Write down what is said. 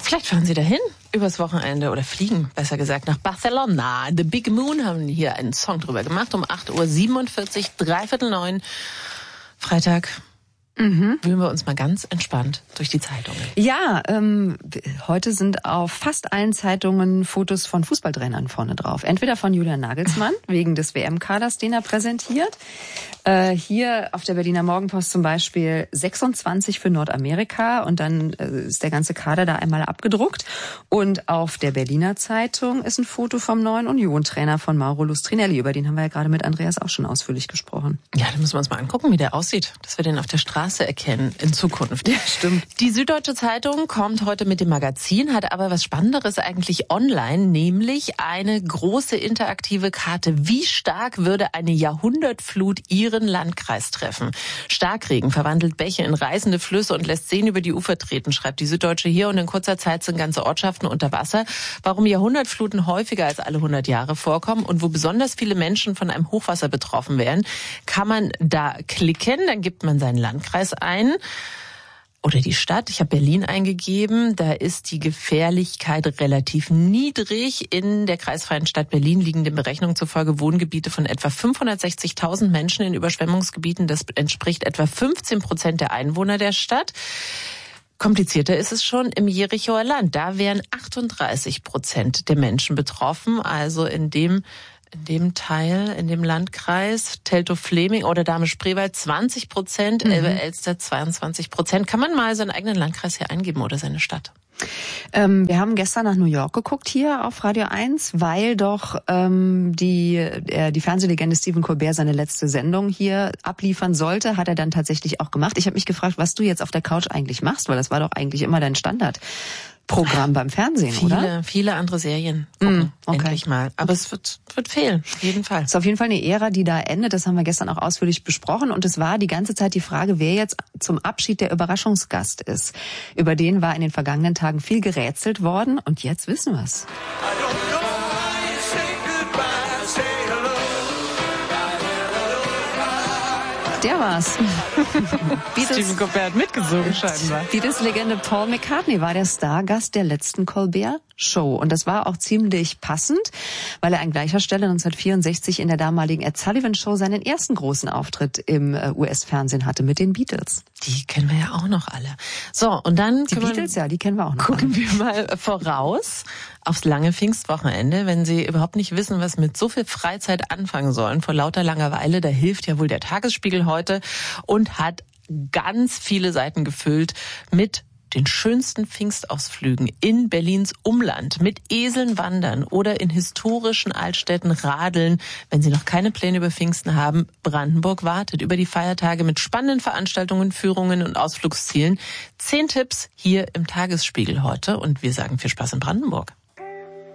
Vielleicht fahren Sie dahin übers Wochenende oder fliegen, besser gesagt, nach Barcelona. The Big Moon haben hier einen Song drüber gemacht um 8:47 Uhr, 8:45, Freitag. Wühlen wir uns mal ganz entspannt durch die Zeitungen. Ja, heute sind auf fast allen Zeitungen Fotos von Fußballtrainern vorne drauf. Entweder von Julian Nagelsmann, wegen des WM-Kaders, den er präsentiert. Hier auf der Berliner Morgenpost zum Beispiel 26 für Nordamerika und dann ist der ganze Kader da einmal abgedruckt. Und auf der Berliner Zeitung ist ein Foto vom neuen Union-Trainer von Mauro Lustrinelli. Über den haben wir ja gerade mit Andreas auch schon ausführlich gesprochen. Ja, da müssen wir uns mal angucken, wie der aussieht, dass wir den auf der Straße erkennen in Zukunft. Ja, stimmt. Die Süddeutsche Zeitung kommt heute mit dem Magazin, hat aber was Spannenderes eigentlich online, nämlich eine große interaktive Karte. Wie stark würde eine Jahrhundertflut Ihren Landkreis treffen? Starkregen verwandelt Bäche in reißende Flüsse und lässt Seen über die Ufer treten, schreibt die Süddeutsche hier. Und in kurzer Zeit sind ganze Ortschaften unter Wasser. Warum Jahrhundertfluten häufiger als alle 100 Jahre vorkommen und wo besonders viele Menschen von einem Hochwasser betroffen wären, kann man da klicken. Dann gibt man seinen Landkreis ein. Oder die Stadt. Ich habe Berlin eingegeben. Da ist die Gefährlichkeit relativ niedrig. In der kreisfreien Stadt Berlin liegen den Berechnungen zufolge Wohngebiete von etwa 560.000 Menschen in Überschwemmungsgebieten. Das entspricht etwa 15% der Einwohner der Stadt. Komplizierter ist es schon im Jerichoer Land. Da wären 38% der Menschen betroffen. Also in dem Teil, in dem Landkreis, Teltow-Fleming oder Dahme-Spreewald 20%, Elbe-Elster 22%. Kann man mal seinen eigenen Landkreis hier eingeben oder seine Stadt? Wir haben gestern nach New York geguckt hier auf Radio 1, weil doch die Fernsehlegende Stephen Colbert seine letzte Sendung hier abliefern sollte, hat er dann tatsächlich auch gemacht. Ich habe mich gefragt, was du jetzt auf der Couch eigentlich machst, weil das war doch eigentlich immer dein Standardprogramm beim Fernsehen, oder? Viele andere Serien gucken, endlich mal. Aber es wird fehlen, auf jeden Fall. Es ist auf jeden Fall eine Ära, die da endet. Das haben wir gestern auch ausführlich besprochen. Und es war die ganze Zeit die Frage, wer jetzt zum Abschied der Überraschungsgast ist. Über den war in den vergangenen Tagen viel gerätselt worden. Und jetzt wissen wir es. Der war's. Stephen Colbert hat mitgesungen scheinbar. Beatles-Legende Paul McCartney war der Stargast der letzten Colbert-Show. Und das war auch ziemlich passend, weil er an gleicher Stelle 1964 in der damaligen Ed Sullivan-Show seinen ersten großen Auftritt im US-Fernsehen hatte mit den Beatles. Die kennen wir ja auch noch alle. So, und dann die Beatles, ja, die kennen wir auch noch. Gucken wir mal voraus aufs lange Pfingstwochenende. Wenn Sie überhaupt nicht wissen, was mit so viel Freizeit anfangen sollen, vor lauter Langeweile, da hilft ja wohl der Tagesspiegel heute und hat ganz viele Seiten gefüllt mit den schönsten Pfingstausflügen in Berlins Umland, mit Eseln wandern oder in historischen Altstädten radeln. Wenn Sie noch keine Pläne über Pfingsten haben, Brandenburg wartet über die Feiertage mit spannenden Veranstaltungen, Führungen und Ausflugszielen. 10 Tipps hier im Tagesspiegel heute und wir sagen viel Spaß in Brandenburg.